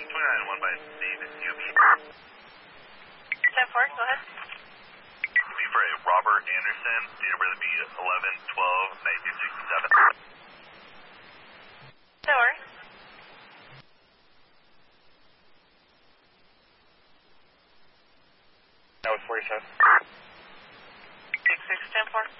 29 1 by Steve UB. 10-4, go ahead. It'll be for a Robert Anderson, date of birth will be 11/12/1967. No worries. That was 47. 66, 10-4.